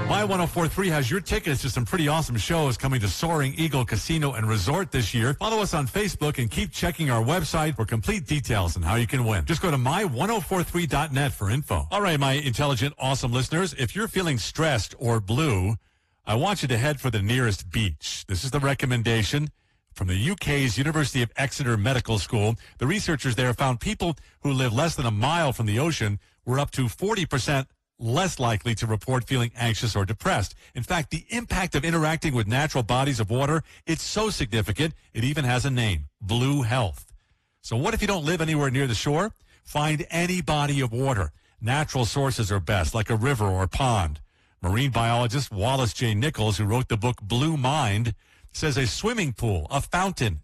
My 1043 has your tickets to some pretty awesome shows coming to Soaring Eagle Casino and Resort this year. Follow us on Facebook and keep checking our website for complete details on how you can win. Just go to my1043.net for info. All right, my intelligent, awesome listeners, if you're feeling stressed or blue, I want you to head for the nearest beach. This is the recommendation from the UK's University of Exeter Medical School. The researchers there found people who live less than a mile from the ocean were up to 40% less likely to report feeling anxious or depressed. In fact, the impact of interacting with natural bodies of water, it's so significant, it even has a name, Blue Health. So what if you don't live anywhere near the shore? Find any body of water. Natural sources are best, like a river or pond. Marine biologist Wallace J. Nichols, who wrote the book Blue Mind, says a swimming pool, a fountain,